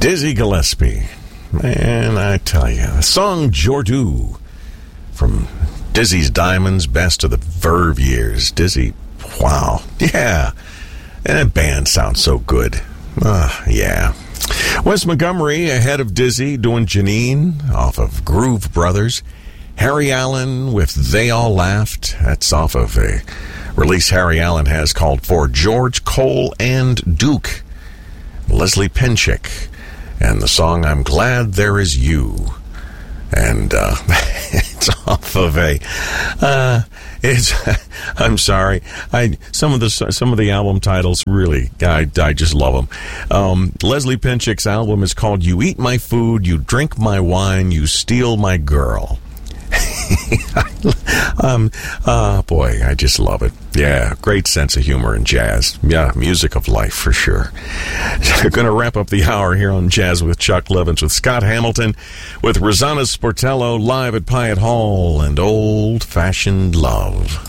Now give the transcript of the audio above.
Dizzy Gillespie. Man, I tell you, the song Jordu from Dizzy's Diamonds, best of the Verve years. Dizzy, wow. Yeah. And that band sounds so good. Yeah. Wes Montgomery ahead of Dizzy doing Janine off of Groove Brothers. Harry Allen with They All Laughed. That's off of a release Harry Allen has called For George, Cole, and Duke. Leslie Pinchick and the song I'm Glad There Is You. And it's off of a I'm sorry, some of the album titles really I just love them. Leslie Pinchick's album is called You Eat My Food, You Drink My Wine, You Steal My Girl. Boy, I just love it. Yeah, great sense of humor in jazz. Yeah, music of life for sure. We're going to wrap up the hour here on Jazz with Chuck Levins with Scott Hamilton, with Rosanna Sportello live at Pyatt Hall and Old Fashioned Love.